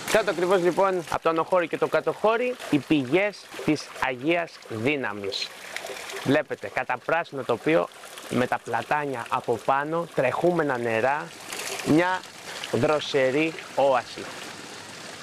Κάτω ακριβώς λοιπόν από το Ανοχώρι και το Κατοχώρι, οι πηγές της Αγίας Δύναμης. Βλέπετε, καταπράσινο τοπίο με τα πλατάνια από πάνω, τρεχούμενα νερά, μια δροσερή όαση.